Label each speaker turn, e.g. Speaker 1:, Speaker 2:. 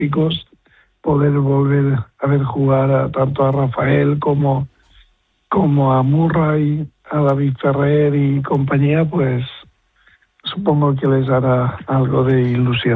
Speaker 1: chicos, poder volver a ver jugar tanto a Rafael como a Murray, a David Ferrer y compañía, pues supongo que les hará algo de ilusión.